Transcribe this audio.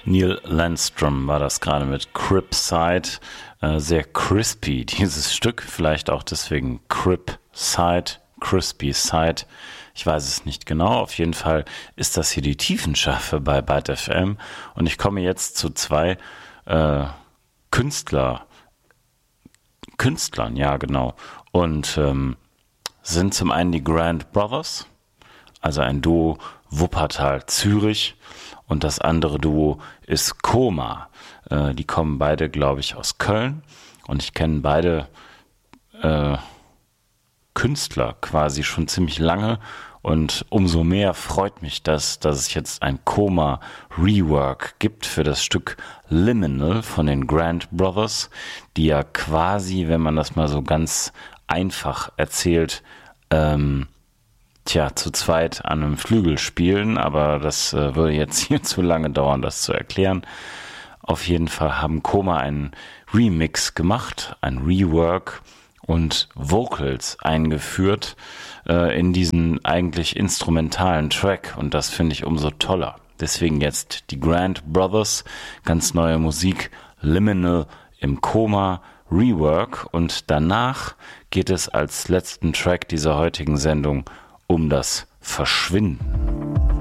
Neil Landstrom war das gerade mit Cripside. Sehr crispy, dieses Stück. Vielleicht auch deswegen Cripside, Crispy Side. Ich weiß es nicht genau. Auf jeden Fall ist das hier die Tiefenschärfe bei Byte FM. Und ich komme jetzt zu zwei Künstlern, ja genau. Und sind zum einen die Grand Brothers, also ein Duo Wuppertal-Zürich. Und das andere Duo ist Koma. Die kommen beide, glaube ich, aus Köln. Und ich kenne beide Künstler quasi schon ziemlich lange. Und umso mehr freut mich das, dass es jetzt ein Koma-Rework gibt für das Stück Liminal von den Grand Brothers, die ja quasi, wenn man das mal so ganz einfach erzählt, zu zweit an einem Flügel spielen, aber das würde jetzt hier zu lange dauern, das zu erklären. Auf jeden Fall haben Koma einen Remix gemacht, ein Rework und Vocals eingeführt in diesen eigentlich instrumentalen Track und das finde ich umso toller. Deswegen jetzt die Grand Brothers, ganz neue Musik, Liminal im Koma Rework und danach geht es als letzten Track dieser heutigen Sendung um das Verschwinden.